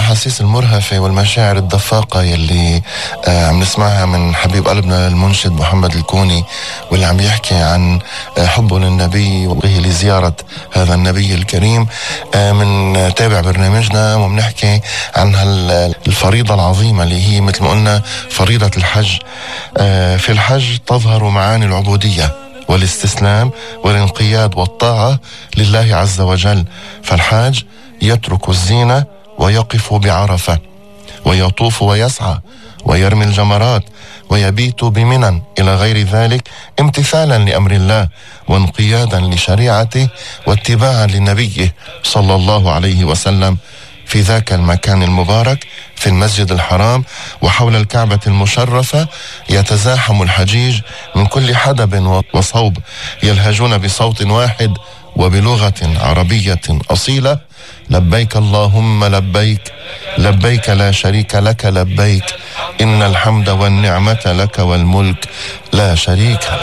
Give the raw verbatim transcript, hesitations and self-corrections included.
الأحاسيس المرهفة والمشاعر الدفاقة يلي آه عم نسمعها من حبيب قلبنا المنشد محمد الكوني، واللي عم يحكي عن آه حبه للنبي وبه لزيارة هذا النبي الكريم. آه من تابع برنامجنا وبنحكي عن الفريضة العظيمة اللي هي مثل ما قلنا فريضة الحج. آه في الحج تظهر معاني العبودية والاستسلام والانقياد والطاعة لله عز وجل. فالحاج يترك الزينة ويقف بعرفة ويطوف ويسعى ويرمي الجمرات ويبيت بمنى إلى غير ذلك، امتثالا لأمر الله وانقيادا لشريعته واتباعا لنبيه صلى الله عليه وسلم في ذاك المكان المبارك في المسجد الحرام. وحول الكعبة المشرفة يتزاحم الحجيج من كل حدب وصوب، يلهجون بصوت واحد وبلغة عربية أصيلة: لبيك اللهم لبيك، لبيك لا شريك لك لبيك، إن الحمد والنعمة لك والملك لا شريك لك.